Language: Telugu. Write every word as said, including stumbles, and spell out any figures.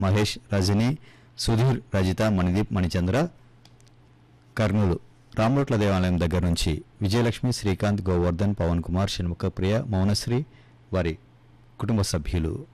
మహేష్, రజని, సుధీర్, రజిత, మణిదీప్, మణిచంద్ర. కర్నూలు రామరోట్ల దేవాలయం దగ్గర నుంచి విజయలక్ష్మి, శ్రీకాంత్, గోవర్ధన్, పవన్ కుమార్, షణ్ముఖ ప్రియ, మౌనశ్రీ వారి కుటుంబ సభ్యులు.